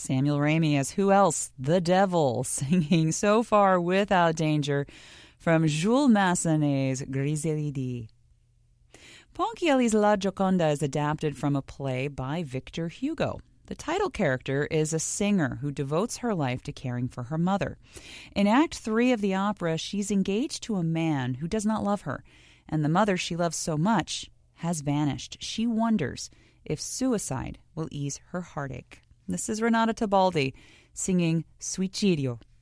Samuel Ramey as who else? The Devil, singing So Far Without Danger from Jules Massenet's Griselidis. Ponchielli's La Gioconda is adapted from a play by Victor Hugo. The title character is a singer who devotes her life to caring for her mother. In Act 3 of the opera, she's engaged to a man who does not love her, and the mother she loves so much has vanished. She wonders if suicide will ease her heartache. This is Renata Tebaldi singing Suicidio.